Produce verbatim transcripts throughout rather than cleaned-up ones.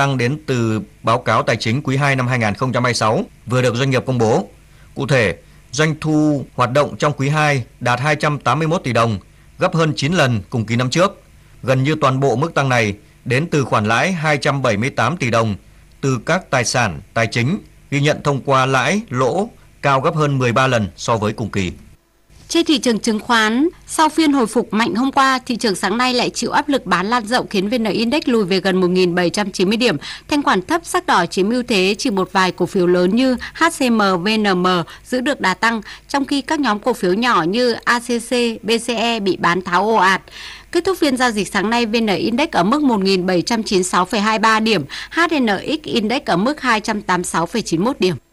tăng đến từ báo cáo tài chính quý hai năm hai nghìn không trăm hai mươi sáu vừa được doanh nghiệp công bố. Cụ thể, doanh thu hoạt động trong quý hai đạt hai trăm tám mươi mốt tỷ đồng, gấp hơn chín lần cùng kỳ năm trước. Gần như toàn bộ mức tăng này đến từ khoản lãi hai trăm bảy mươi tám tỷ đồng từ các tài sản tài chính ghi nhận thông qua lãi lỗ cao gấp hơn mười ba lần so với cùng kỳ. Trên thị trường chứng khoán, sau phiên hồi phục mạnh hôm qua, thị trường sáng nay lại chịu áp lực bán lan rộng khiến vê en Index lùi về gần một nghìn bảy trăm chín mươi điểm. Thanh khoản thấp sắc đỏ chiếm ưu thế, chỉ một vài cổ phiếu lớn như hát xê em, vê en em giữ được đà tăng, trong khi các nhóm cổ phiếu nhỏ như a xê xê, bê xê e bị bán tháo ồ ạt. Kết thúc phiên giao dịch sáng nay, vê en Index ở mức một nghìn bảy trăm chín mươi sáu phẩy hai mươi ba điểm, hát en ích Index ở mức hai trăm tám mươi sáu phẩy chín mươi mốt điểm.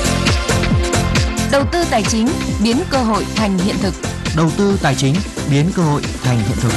Đầu tư tài chính biến cơ hội thành hiện thực. Đầu tư tài chính biến cơ hội thành hiện thực.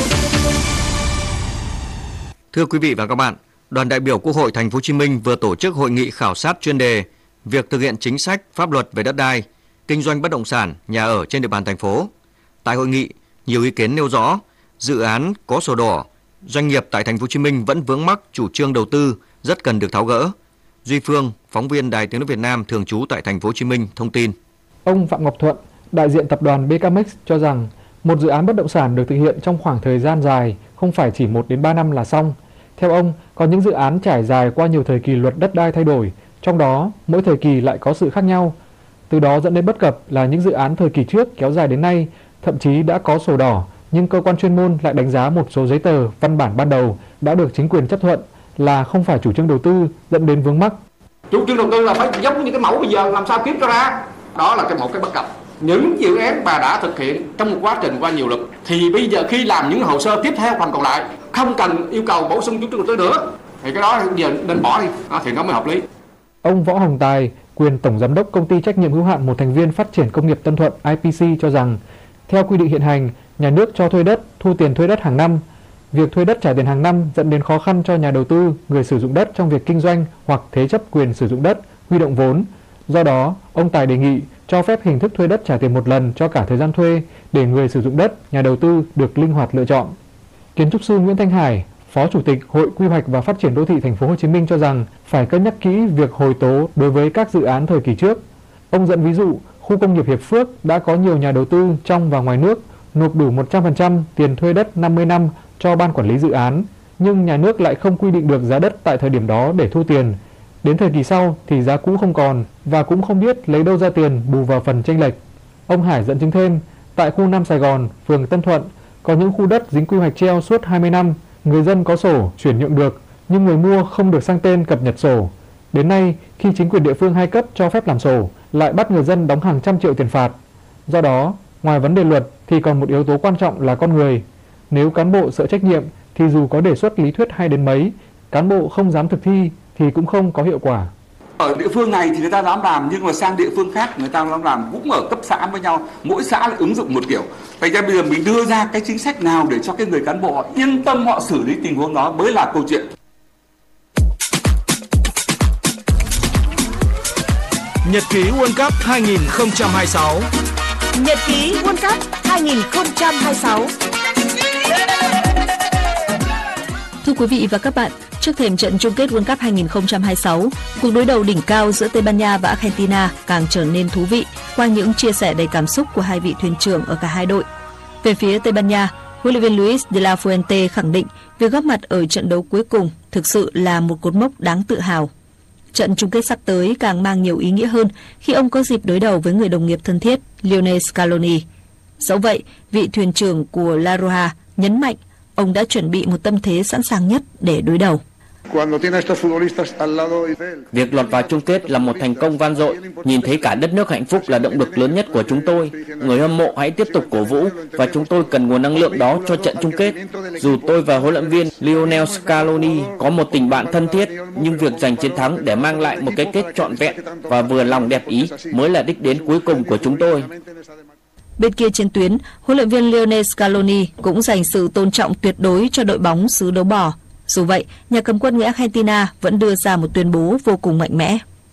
Thưa quý vị và các bạn, đoàn đại biểu Quốc hội Thành phố Hồ Chí Minh vừa tổ chức hội nghị khảo sát chuyên đề việc thực hiện chính sách pháp luật về đất đai, kinh doanh bất động sản, nhà ở trên địa bàn thành phố. Tại hội nghị, nhiều ý kiến nêu rõ dự án có sổ đỏ, doanh nghiệp tại Thành phố Hồ Chí Minh vẫn vướng mắc chủ trương đầu tư rất cần được tháo gỡ. Duy Phương, phóng viên Đài Tiếng nói Việt Nam thường trú tại Thành phố Hồ Chí Minh thông tin. Ông Phạm Ngọc Thuận, đại diện tập đoàn bê ca em ích cho rằng một dự án bất động sản được thực hiện trong khoảng thời gian dài, không phải chỉ một đến ba năm là xong. Theo ông, có những dự án trải dài qua nhiều thời kỳ luật đất đai thay đổi, trong đó mỗi thời kỳ lại có sự khác nhau. Từ đó dẫn đến bất cập là những dự án thời kỳ trước kéo dài đến nay, thậm chí đã có sổ đỏ, nhưng cơ quan chuyên môn lại đánh giá một số giấy tờ, văn bản ban đầu đã được chính quyền chấp thuận là không phải chủ trương đầu tư, dẫn đến vướng mắc. Chủ trương đầu tư là phải giống như cái mẫu bây giờ, làm sao kiếm cho ra. Đó là cái một cái bất cập. Những dự án mà đã thực hiện trong một quá trình qua nhiều lần thì bây giờ khi làm những hồ sơ tiếp theo phần còn lại không cần yêu cầu bổ sung chủ trương đầu tư nữa thì cái đó giờ nên bỏ đi, đó, thì nó mới hợp lý. Ông Võ Hồng Tài, quyền tổng giám đốc công ty trách nhiệm hữu hạn một thành viên phát triển công nghiệp Tân Thuận i pê xê cho rằng theo quy định hiện hành, nhà nước cho thuê đất, thu tiền thuê đất hàng năm. Việc thuê đất trả tiền hàng năm dẫn đến khó khăn cho nhà đầu tư, người sử dụng đất trong việc kinh doanh hoặc thế chấp quyền sử dụng đất, huy động vốn. Do đó, ông Tài đề nghị cho phép hình thức thuê đất trả tiền một lần cho cả thời gian thuê để người sử dụng đất, nhà đầu tư được linh hoạt lựa chọn. Kiến trúc sư Nguyễn Thanh Hải, Phó Chủ tịch Hội Quy hoạch và Phát triển đô thị Thành phố Hồ Chí Minh cho rằng phải cân nhắc kỹ việc hồi tố đối với các dự án thời kỳ trước. Ông dẫn ví dụ, khu công nghiệp Hiệp Phước đã có nhiều nhà đầu tư trong và ngoài nước nộp đủ một trăm phần trăm tiền thuê đất năm mươi năm cho ban quản lý dự án, nhưng nhà nước lại không quy định được giá đất tại thời điểm đó để thu tiền. Đến thời kỳ sau thì giá cũ không còn và cũng không biết lấy đâu ra tiền bù vào phần chênh lệch. Ông Hải dẫn chứng thêm, tại khu Nam Sài Gòn, phường Tân Thuận, có những khu đất dính quy hoạch treo suốt hai mươi năm, người dân có sổ chuyển nhượng được, nhưng người mua không được sang tên cập nhật sổ. Đến nay, khi chính quyền địa phương hai cấp cho phép làm sổ, lại bắt người dân đóng hàng trăm triệu tiền phạt. Do đó, ngoài vấn đề luật thì còn một yếu tố quan trọng là con người. Nếu cán bộ sợ trách nhiệm thì dù có đề xuất lý thuyết hay đến mấy, cán bộ không dám thực thi thì cũng không có hiệu quả. Ở địa phương này thì người ta dám làm, nhưng mà sang địa phương khác người ta dám làm, cũng ở cấp xã với nhau, mỗi xã lại ứng dụng một kiểu. Vậy ra bây giờ mình đưa ra cái chính sách nào để cho cái người cán bộ họ yên tâm họ xử lý tình huống đó mới là câu chuyện. Nhật ký World Cup hai không hai sáu. Nhật ký World Cup hai không hai sáu. Thưa quý vị và các bạn, trước thềm trận chung kết World Cup hai không hai sáu, cuộc đối đầu đỉnh cao giữa Tây Ban Nha và Argentina càng trở nên thú vị qua những chia sẻ đầy cảm xúc của hai vị thuyền trưởng ở cả hai đội. Về phía Tây Ban Nha, huấn luyện viên Luis de la Fuente khẳng định việc góp mặt ở trận đấu cuối cùng thực sự là một cột mốc đáng tự hào. Trận chung kết sắp tới càng mang nhiều ý nghĩa hơn khi ông có dịp đối đầu với người đồng nghiệp thân thiết Lionel Scaloni. Dẫu vậy, vị thuyền trưởng của La Roja nhấn mạnh ông đã chuẩn bị một tâm thế sẵn sàng nhất để đối đầu. Việc lọt vào chung kết là một thành công vang dội. Nhìn thấy cả đất nước hạnh phúc là động lực lớn nhất của chúng tôi. Người hâm mộ hãy tiếp tục cổ vũ và chúng tôi cần nguồn năng lượng đó cho trận chung kết. Dù tôi và huấn luyện viên Lionel Scaloni có một tình bạn thân thiết, nhưng việc giành chiến thắng để mang lại một cái kết trọn vẹn và vừa lòng đẹp ý mới là đích đến cuối cùng của chúng tôi. Bên kia chiến tuyến, huấn luyện viên Lionel Scaloni cũng dành sự tôn trọng tuyệt đối cho đội bóng xứ đấu bò. Dù vậy, nhà cầm quân người Argentina vẫn đưa ra một tuyên bố vô cùng mạnh mẽ.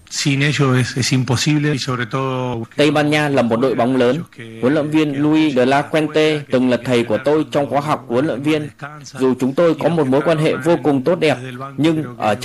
Tây Ban Nha là một đội bóng lớn. Huấn luyện viên Luis de la Fuente từng là thầy của tôi trong khóa học của huấn luyện viên. Dù chúng tôi có một mối quan hệ vô cùng tốt đẹp, nhưng ở